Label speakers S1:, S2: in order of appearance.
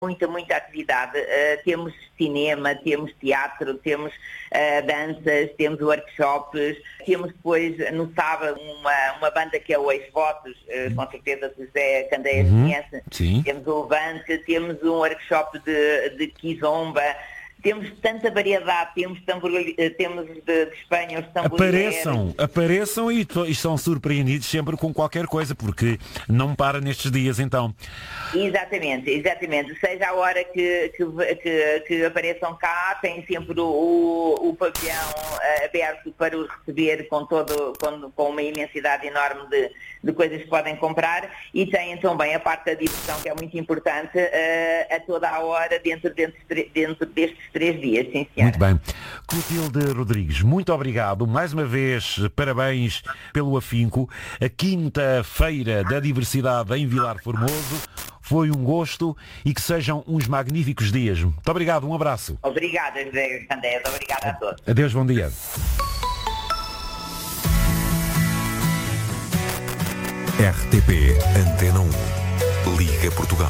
S1: muita atividade. Temos cinema, temos teatro, temos danças, temos workshops, temos depois no sábado uma banda que é o Ex-Votos, com certeza o José Candeias conhece.
S2: Sim.
S1: Temos o Levante, temos um workshop de Kizomba. Temos tanta variedade, temos de Espanha os tamborés.
S2: Apareçam e são surpreendidos sempre com qualquer coisa, porque não para nestes dias então.
S1: Exatamente. Seja a hora que apareçam cá, tem sempre o pavilhão aberto para os receber com uma imensidade enorme de coisas que podem comprar, e têm também a parte da diversão, que é muito importante, a toda a hora dentro destes 3 dias, sim senhora.
S2: Muito bem. Clotilde Rodrigues, muito obrigado. Mais uma vez, parabéns pelo afinco. A quinta-feira da diversidade em Vilar Formoso foi um gosto e que sejam uns magníficos dias. Muito obrigado, um abraço.
S1: Obrigada, José Candeias, obrigada a todos.
S2: Adeus, bom dia.
S3: RTP Antena 1, Liga Portugal.